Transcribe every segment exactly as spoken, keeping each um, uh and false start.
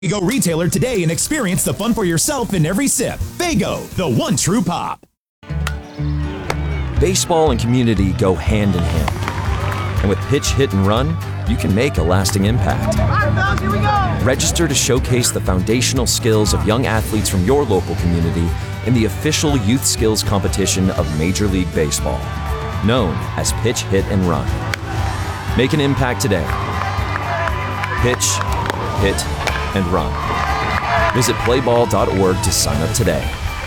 Go retailer today and experience the fun for yourself in every sip. Faygo, the one true pop. Baseball and community go hand in hand. And with Pitch, Hit, and Run, you can make a lasting impact. Here we go. Register to showcase the foundational skills of young athletes from your local community in the official youth skills competition of Major League Baseball, known as Pitch, Hit, and Run. Make an impact today. Pitch, Hit, and Run. Visit play ball dot org to sign up today.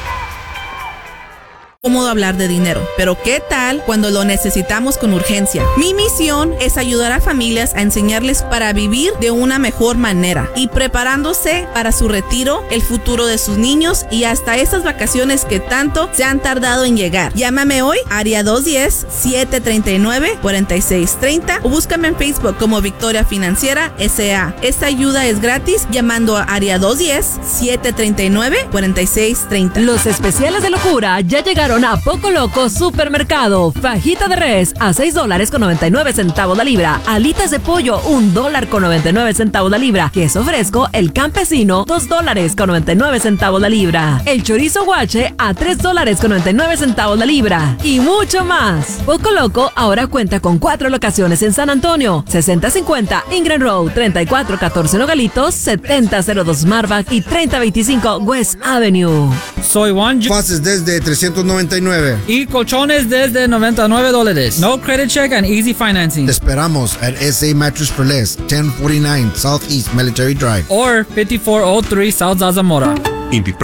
Cómodo hablar de dinero, pero ¿qué tal cuando lo necesitamos con urgencia? Mi misión es ayudar a familias a enseñarles para vivir de una mejor manera y preparándose para su retiro, el futuro de sus niños y hasta esas vacaciones que tanto se han tardado en llegar. Llámame hoy, área dos uno cero, siete tres nueve, cuatro seis tres cero o búscame en Facebook como Victoria Financiera S A. Esta ayuda es gratis llamando a área dos uno cero, siete tres nueve, cuatro seis tres cero. Los especiales de locura ya llegaron a Poco Loco Supermercado. Fajita de res a seis dólares con noventa y nueve centavos la libra. Alitas de pollo un dólar con noventa y nueve centavos la libra. Queso fresco El Campesino dos dólares con noventa y nueve centavos la libra. El chorizo guache a tres dólares con noventa y nueve centavos la libra. Y mucho más. Poco Loco ahora cuenta con cuatro locaciones en San Antonio: sesenta cincuenta Ingram Road, treinta y cuatro catorce Nogalitos, setenta cero dos Marvac y treinta veinticinco West Avenue. Soy Juan. Fases desde trescientos noventa y nueve. Y colchones desde noventa y nueve dólares. No credit check and easy financing. Te esperamos at S A Mattress for Less, ten forty-nine Southeast Military Drive. Or fifty-four oh three South Zarzamora.